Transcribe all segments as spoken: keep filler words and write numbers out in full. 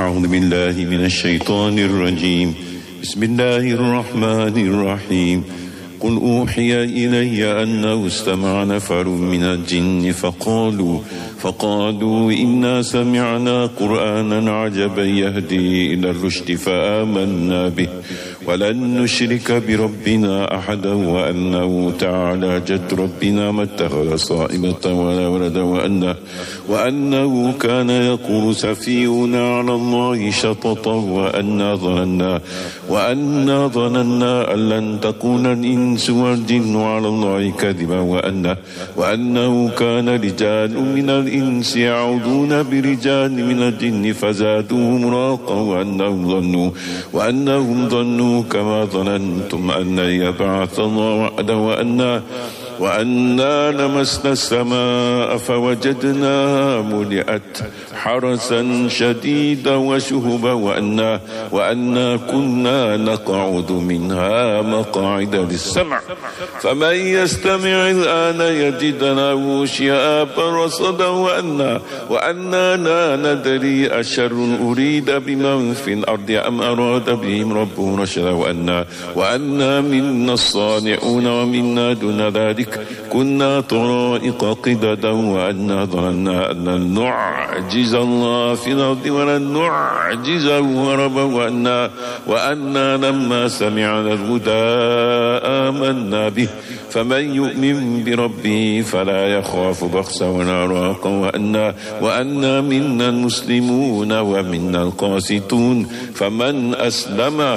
أعوذ بالله من الشيطان الرجيم. بسم الله الرحمن الرحيم. قل أوحي إلي أنه استمع نفر من الجن فقالوا فقالوا إنا سمعنا قرآنا عجبا يهدي إلى الرشد فآمنا به ولن نشرك بربنا أحدا وأنه تعالى جد ربنا ما اتخذ صائبة ولا ولدا وأنه, وأنه كان يقول سفيهنا على الله شططا وأنا ظننا وأنا ظننا أن لن تكون الإنس والجن على الله كذبا وأنه, وأنه كان رجال من الإنس يعودون برجال من الجن فزادوهم رهقا وأنهم ظنوا وأنهم ظنوا كما ظننتم أن يبعث الله وحده وأنا وأنا لمسنا السماء فوجدناها ملئت حرسا شديدا وشهبا وأنا, وأنا كنا نقعد منها مقاعد للسمع فمن يستمع الآن يجد له شهابا رصدا وأنا, وأنا لا ندري أشر أريد بمن في الأرض أم أراد بهم ربهم رشدا وأنا, وأنا منا الصانعون ومنا دون ذلك كنا طرائق قددا وأنا ظننا أن لن نعجز الله في الأرض ولن نعجزه هربا وأنا, وأنا لما سمعنا الهدى آمنا به فمن يؤمن بربه فلا يخاف بخسا ولا راقا وأنا, وأنا منا المسلمون ومنا القاسطون فمن أسلم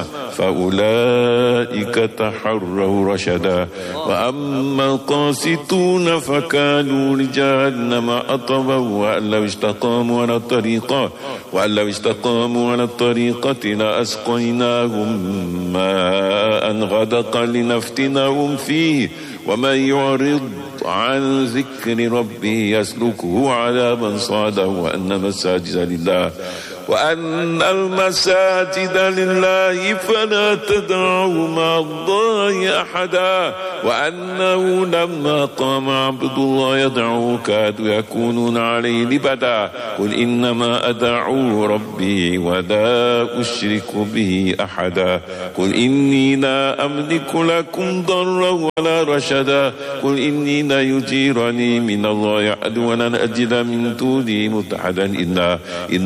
فأولئك تحروا رشدا وأما القاسطون فكانوا لجهنم أطبا وأن لو استقاموا على الطريقة وأن لو استقاموا على الطريقة لأسقيناهم ماء غدقا لنفتنهم فيه ومن يعرض عن ذكر ربه يسلكه عذابا صعدا وأن المساجد لله وأن المساجد لله فلا تدعوا مع الله أحدا وأنه لما قام عبد الله يدعوه كادوا يكونون عليه لبدا قل إنما أدعو ربي ولا أشرك به أحدا قل إني لا أملك لكم ضرا ولا رشدا قل إني لا يجيرني من الله أحد ولن أجد من دونه ملتحدا إلا